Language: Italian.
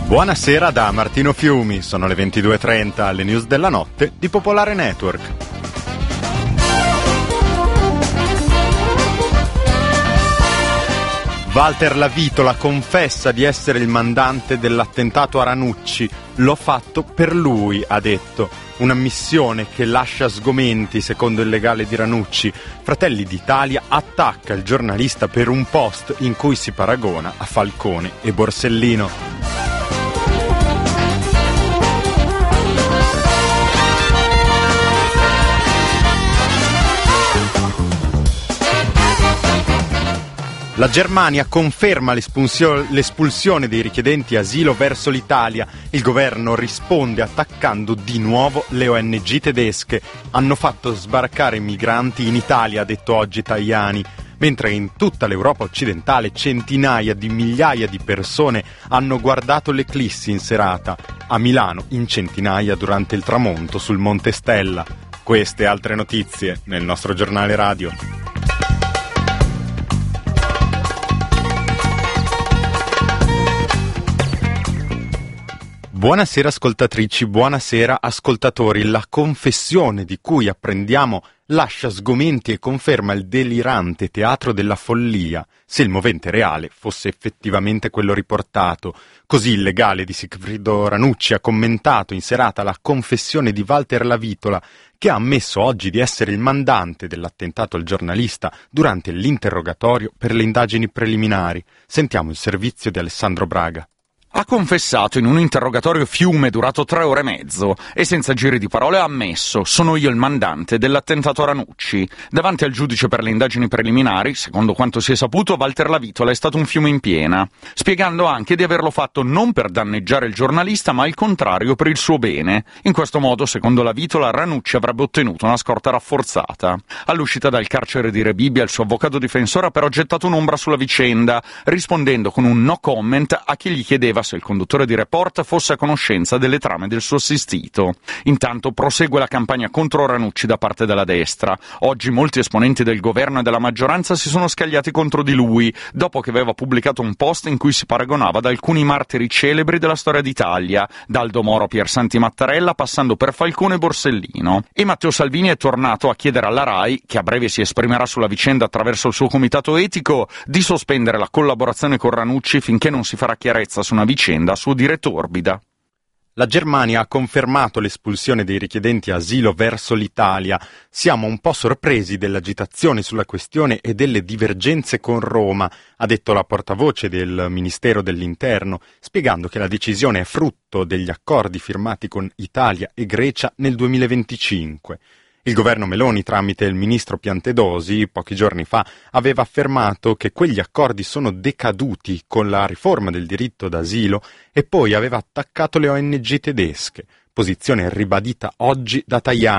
Buonasera da Martino Fiumi, sono le 22:30, le news della notte di Popolare Network. Walter Lavitola confessa di essere il mandante dell'attentato a Ranucci. L'ho fatto per lui, ha detto. Una missione che lascia sgomenti, secondo il legale di Ranucci. Fratelli d'Italia attacca il giornalista per un post in cui si paragona a Falcone e Borsellino. La Germania conferma l'espulsione dei richiedenti asilo verso l'Italia. Il governo risponde attaccando di nuovo le ONG tedesche. Hanno fatto sbarcare migranti in Italia, ha detto oggi Tajani. Mentre in tutta l'Europa occidentale centinaia di migliaia di persone hanno guardato l'eclissi in serata. A Milano in centinaia durante il tramonto sul Monte Stella. Queste e altre notizie nel nostro giornale radio. Buonasera ascoltatrici, buonasera ascoltatori. La confessione di cui apprendiamo lascia sgomenti e conferma il delirante teatro della follia, se il movente reale fosse effettivamente quello riportato. Così il legale di Sigfrido Ranucci ha commentato in serata la confessione di Walter Lavitola, che ha ammesso oggi di essere il mandante dell'attentato al giornalista durante l'interrogatorio per le indagini preliminari. Sentiamo il servizio di Alessandro Braga. Ha confessato in un interrogatorio fiume durato 3 ore e mezzo e senza giri di parole ha ammesso: sono io il mandante dell'attentato a Ranucci. Davanti al giudice per le indagini preliminari, secondo quanto si è saputo, Walter Lavitola è stato un fiume in piena, spiegando anche di averlo fatto non per danneggiare il giornalista ma al contrario per il suo bene. In questo modo, secondo Lavitola, Ranucci avrebbe ottenuto una scorta rafforzata. All'uscita dal carcere di Rebibbia il suo avvocato difensore ha però gettato un'ombra sulla vicenda, rispondendo con un no comment a chi gli chiedeva se il conduttore di Report fosse a conoscenza delle trame del suo assistito. Intanto prosegue la campagna contro Ranucci da parte della destra. Oggi molti esponenti del governo e della maggioranza si sono scagliati contro di lui, dopo che aveva pubblicato un post in cui si paragonava ad alcuni martiri celebri della storia d'Italia, da Aldo Moro a Piersanti Mattarella, passando per Falcone e Borsellino. E Matteo Salvini è tornato a chiedere alla RAI, che a breve si esprimerà sulla vicenda attraverso il suo comitato etico, di sospendere la collaborazione con Ranucci finché non si farà chiarezza su una vicenda a suo dire torbida. La Germania ha confermato l'espulsione dei richiedenti asilo verso l'Italia. Siamo un po' sorpresi dell'agitazione sulla questione e delle divergenze con Roma, ha detto la portavoce del Ministero dell'Interno, spiegando che la decisione è frutto degli accordi firmati con Italia e Grecia nel 2025. Il governo Meloni, tramite il ministro Piantedosi, pochi giorni fa, aveva affermato che quegli accordi sono decaduti con la riforma del diritto d'asilo e poi aveva attaccato le ONG tedesche, posizione ribadita oggi da Tajani.